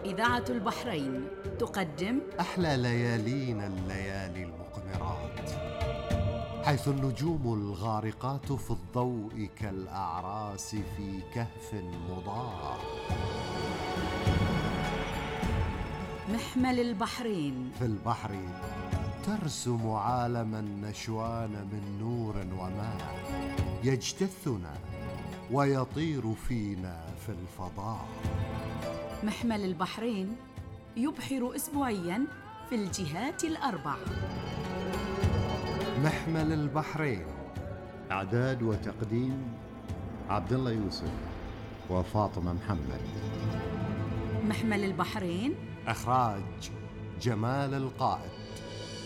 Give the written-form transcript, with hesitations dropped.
إذاعة البحرين تقدم أحلى ليالينا الليالي المقمرات، حيث النجوم الغارقات في الضوء كالأعراس في كهف مضاء. محمل البحرين. في البحر ترسم عالما نشوان من نور وماء، يجتثنا ويطير فينا في الفضاء. محمل البحرين يبحر أسبوعياً في الجهات الأربع. محمل البحرين، إعداد وتقديم عبد الله يوسف وفاطمة محمد. محمل البحرين، إخراج جمال القائد.